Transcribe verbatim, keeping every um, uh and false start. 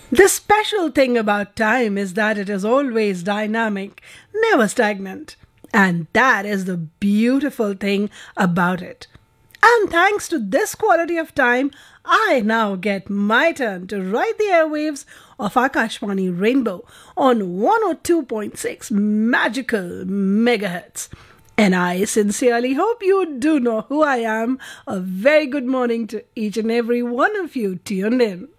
The special thing about time is that it is always dynamic, never stagnant. And that is the beautiful thing about it. And thanks to this quality of time, I now get my turn to ride the airwaves of Akashvani Rainbow on one oh two point six magical megahertz. And I sincerely hope you do know who I am. A very good morning to each and every one of you tuned in.